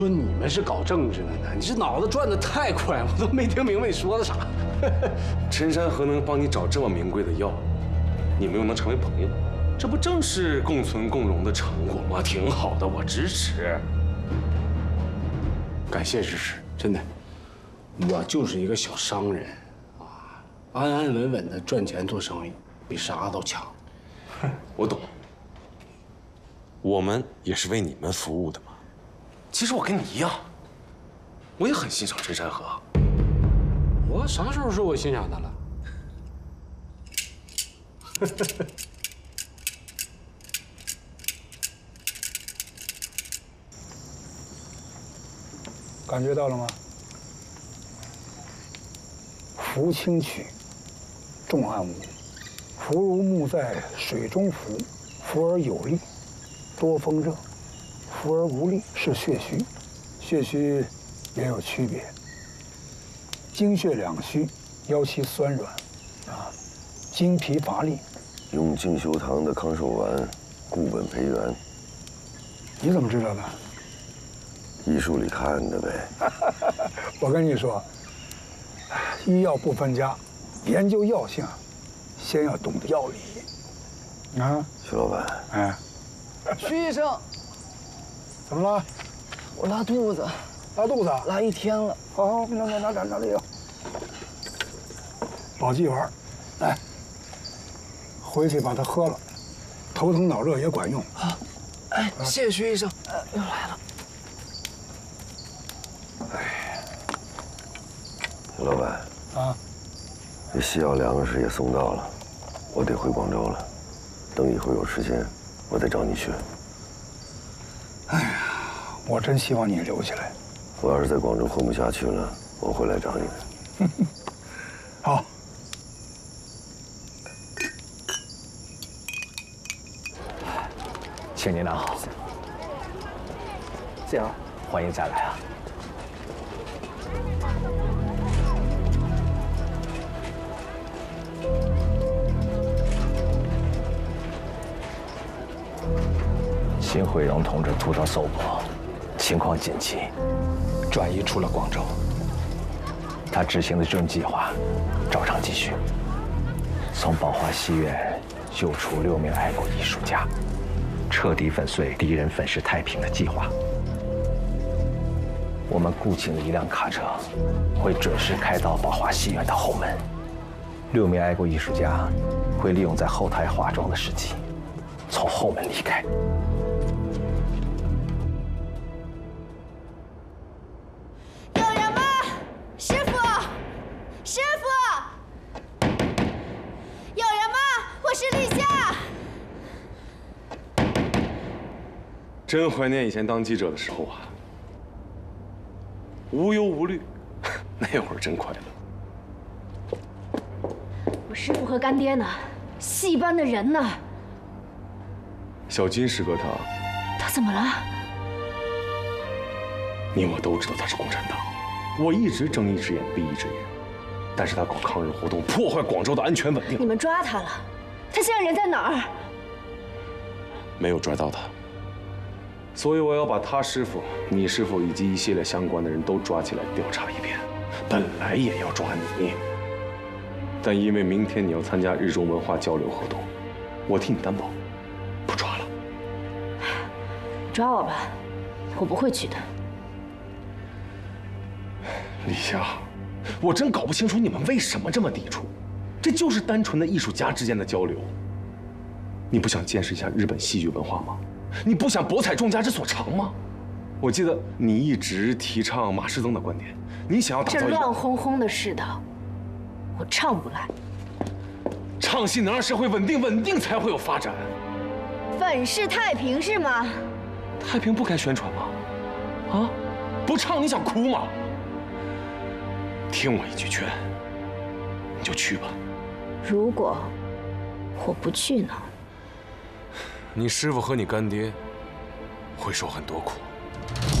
说你们是搞政治的呢，你这脑子转得太快，我都没听明白你说的啥。 陈山河能帮你找这么名贵的药，你们又能成为朋友，这不正是共存共荣的成果吗？挺好的，我支持。 感谢支持，真的，我就是一个小商人，啊，安安稳稳的赚钱做生意，比啥都强。 我懂，我们也是为你们服务的嘛。其实我跟你一样，我也很欣赏陈山河。 我啥时候说我欣赏他了？ 感觉到了吗？浮轻曲，重按舞，浮如木在水中浮，浮而有力，多风热；浮而无力是血虚，血虚也有区别。经血两虚，腰膝酸软，啊，筋疲乏力。 用敬修堂的康寿丸固本培元。 你怎么知道的？ 医书里看的呗。 我跟你说，医药不分家，研究药性，先要懂得药理。啊， 徐老板， 哎， 徐医生， 怎么了？ 我拉肚子， 拉肚子？ 拉1天了。 好，拿里有。保济丸，来，回去把它喝了，头疼脑热也管用。 好，哎，谢谢徐医生。又来了。 徐老板啊， 这西药粮食也送到了，我得回广州了。等以后有时间，我再找你去。 哎呀，我真希望你留下来。 我要是在广州混不下去了，我会来找你的。 好。 请您拿好。 行， 欢迎再来啊。辛惠荣同志突遭搜捕，情况紧急，转移出了广州。他执行的救援计划照常继续，从宝华戏院救出6名爱国艺术家，彻底粉碎敌人粉饰太平的计划。我们雇请的一辆卡车会准时开到宝华戏院的后门，6名爱国艺术家会利用在后台化妆的时机，从后门离开。 有人吗？师傅，师傅，有人吗？我是立夏。 真怀念以前当记者的时候啊，无忧无虑，那会儿真快乐。 我师傅和干爹呢？戏班的人呢？ 小金师哥他怎么了？ 你我都知道他是共产党，我一直睁一只眼闭一只眼，但是他搞抗日活动，破坏广州的安全稳定。 你们抓他了？他现在人在哪儿？ 没有抓到他，所以我要把他师傅、你师傅以及一系列相关的人都抓起来调查一遍。本来也要抓你，但因为明天你要参加日中文化交流活动，我替你担保，不抓了。 抓我吧，我不会去的。 李夏，我真搞不清楚你们为什么这么抵触，这就是单纯的艺术家之间的交流。你不想见识一下日本戏剧文化吗？你不想博采众家之所长吗？我记得你一直提倡马师曾的观点，你想要打造这一个乱哄哄的世道，我唱不来。 唱戏能让社会稳定，稳定才会有发展。 粉饰太平是吗？ 太平不该宣传吗？啊，不唱你想哭吗？听我一句劝，你就去吧。 如果我不去呢？ 你师傅和你干爹会受很多苦。